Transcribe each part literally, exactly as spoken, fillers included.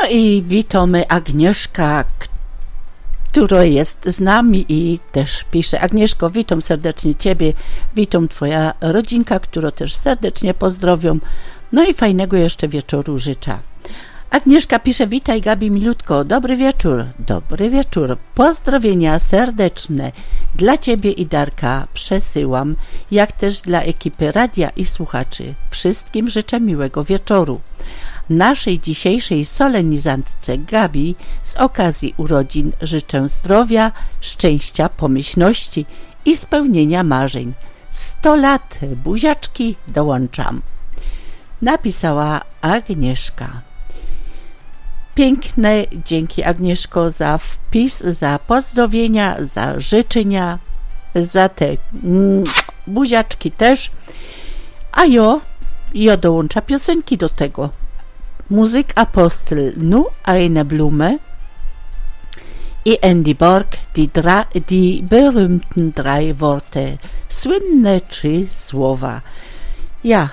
i witamy Agnieszka, która jest z nami i też pisze: Agnieszko, witam serdecznie Ciebie, witam Twoja rodzinka, którą też serdecznie pozdrowią, no i fajnego jeszcze wieczoru życzę. Agnieszka pisze: witaj Gabi milutko, dobry wieczór, dobry wieczór, pozdrowienia serdeczne dla Ciebie i Darka przesyłam, jak też dla ekipy radia i słuchaczy. Wszystkim życzę miłego wieczoru. Naszej dzisiejszej solenizantce Gabi z okazji urodzin życzę zdrowia, szczęścia, pomyślności i spełnienia marzeń. Sto lat, buziaczki, dołączam. Napisała Agnieszka. Piękne dzięki, Agnieszko, za wpis, za pozdrowienia, za życzenia, za te mm, buziaczki też. A jo, jo dołącza piosenki do tego. Musik Apostel, nu eine Blume i Andy Borg, die, dra, die berühmten drei Worte, słynne trzy słowa. Ja.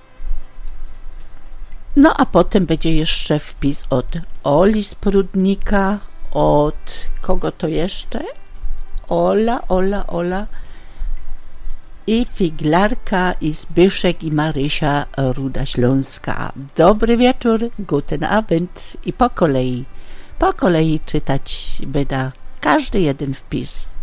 No a potem będzie jeszcze wpis od Oli z Prudnika, od kogo to jeszcze? Ola, Ola, Ola i Figlarka, i Zbyszek, i Marysia Ruda-Śląska. Dobry wieczór, guten Abend i po kolei, po kolei czytać będę każdy jeden wpis.